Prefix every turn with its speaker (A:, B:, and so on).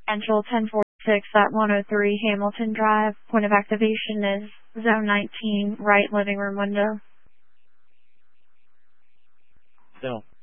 A: Central 1046 at 103 Hamilton Drive. Point of activation is Zone 19, right living room window.
B: So.